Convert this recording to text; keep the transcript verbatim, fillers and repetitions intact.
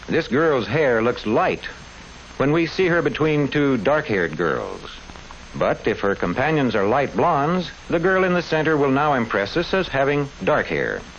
This girl's hair looks light when we see her between two dark-haired girls. But if her companions are light blondes, the girl in the center will now impress us as having dark hair.